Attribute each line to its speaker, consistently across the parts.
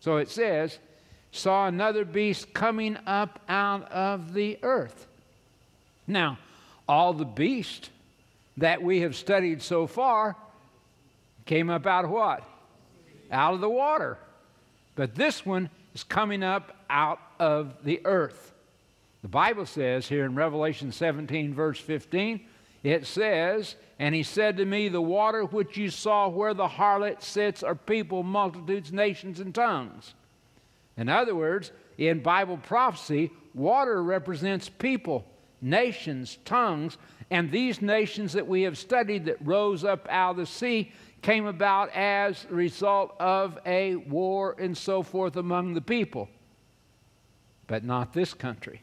Speaker 1: So it says, saw another beast coming up out of the earth. Now, all the beasts that we have studied so far came up out of what? Out of the water. But this one is coming up out of the earth. The Bible says here in Revelation 17, verse 15, it says, and he said to me, the water which you saw where the harlot sits are people, multitudes, nations, and tongues. In other words, in Bible prophecy, water represents people, nations, tongues, and these nations that we have studied that rose up out of the sea came about as a result of a war and so forth among the people. But not this country.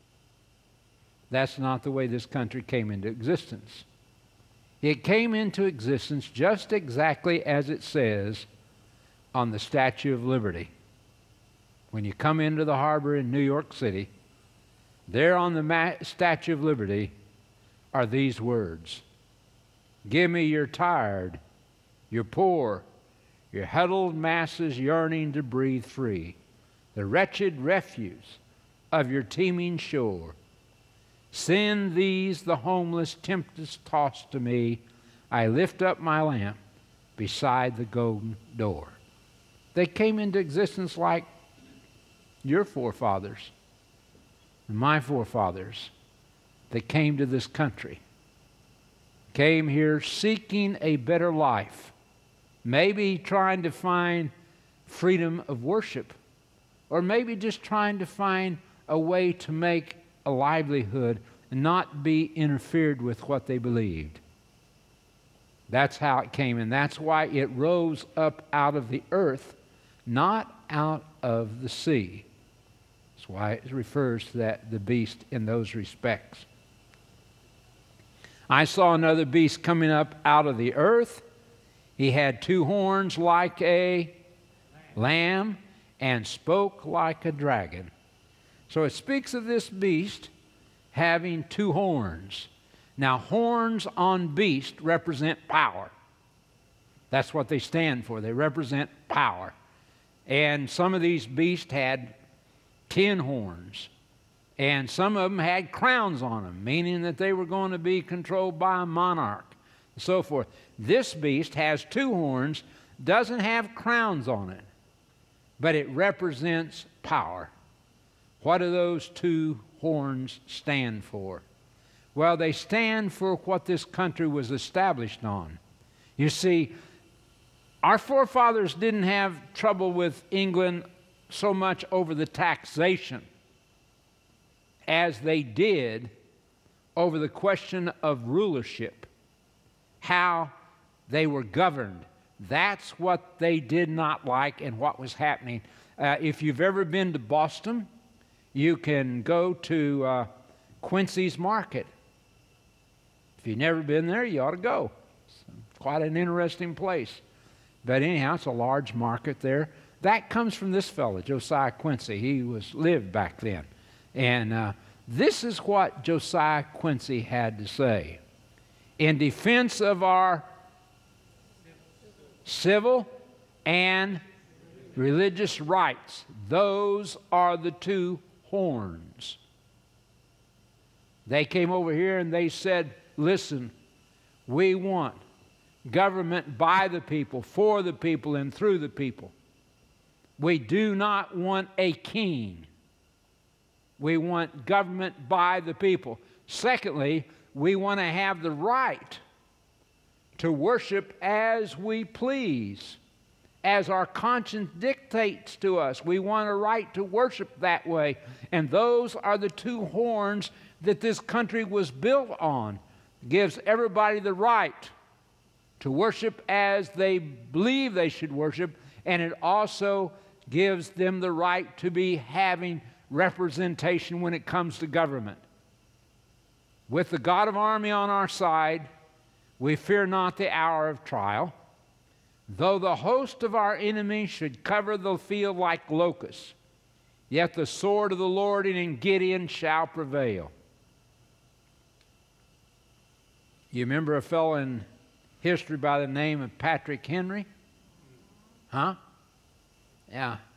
Speaker 1: That's not the way this country came into existence. It came into existence just exactly as it says on the Statue of Liberty. When you come into the harbor in New York City, there on the Statue of Liberty are these words. Give me your tired, your poor, your huddled masses yearning to breathe free, the wretched refuse of your teeming shore. Send these, the homeless, tempest tossed to me. I lift up my lamp beside the golden door. They came into existence like your forefathers and my forefathers that came to this country. Came here seeking a better life. Maybe trying to find freedom of worship. Or maybe just trying to find a way to make a livelihood and not be interfered with what they believed. That's how it came, and that's why it rose up out of the earth, not out of the sea. That's why it refers to that, the beast in those respects. I saw another beast coming up out of the earth. He had two horns like a lamb and spoke like a dragon. So it speaks of this beast having two horns. Now, horns on beast represent power. That's what they stand for. They represent power. And some of these beasts had 10 horns. And some of them had crowns on them, meaning that they were going to be controlled by a monarch and so forth. This beast has two horns, doesn't have crowns on it, but it represents power. What do those two horns stand for? Well, they stand for what this country was established on. You see, our forefathers didn't have trouble with England so much over the taxation as they did over the question of rulership, how they were governed. That's what they did not like and what was happening. If you've ever been to Boston, you can go to Quincy's Market. If you've never been there, you ought to go. It's quite an interesting place. But anyhow, it's a large market there. That comes from this fellow, Josiah Quincy. He lived back then. And this is what Josiah Quincy had to say. In defense of our civil and religious rights, those are the two horns. They came over here and they said, listen, we want government by the people, for the people, and through the people. We do not want a king. We want government by the people. Secondly, we want to have the right to worship as we please, as our conscience dictates to us. We want a right to worship that way. And those are the two horns that this country was built on. It gives everybody the right to worship as they believe they should worship, and it also gives them the right to be having representation when it comes to government. With the God of army on our side, we fear not the hour of trial. Though the host of our enemies should cover the field like locusts, yet the sword of the Lord in Gideon shall prevail. You remember a fellow in history by the name of Patrick Henry? Huh? Yeah.